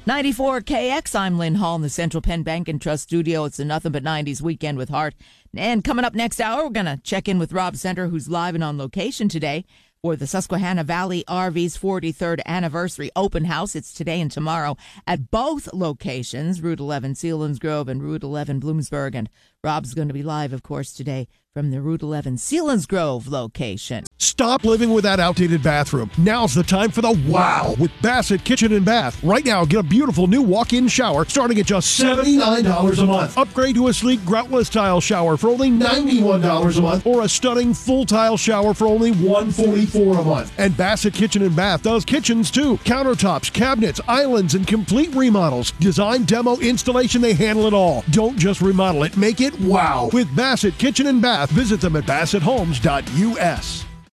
94 KX, I'm Lynn Hall in the Central Penn Bank and Trust Studio. It's a Nothing But 90s Weekend with Hart. And coming up next hour, we're going to check in with Rob Center, who's live and on location today for the Susquehanna Valley RV's 43rd anniversary open house. It's today and tomorrow at both locations, Route 11 Selinsgrove and Route 11 Bloomsburg. And Rob's going to be live, of course, today from the Route 11 Selinsgrove location. Stop living with that outdated bathroom. Now's the time for the wow with Bassett Kitchen and Bath. Right now, get a beautiful new walk-in shower starting at just $79 a month. Upgrade to a sleek groutless tile shower for only $91 a month, or a stunning full tile shower for only $144 a month. And Bassett Kitchen and Bath does kitchens too. Countertops, cabinets, islands, and complete remodels. Design, demo, installation, they handle it all. Don't just remodel it, make it wow. With Bassett Kitchen and Bath, visit them at BassettHomes.us.